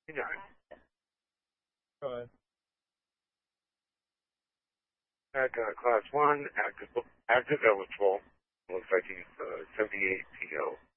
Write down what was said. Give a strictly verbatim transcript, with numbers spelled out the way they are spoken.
Yeah. Go ahead. At uh, class one, active, active eligible. Looks like he's uh, seventy-eight P O.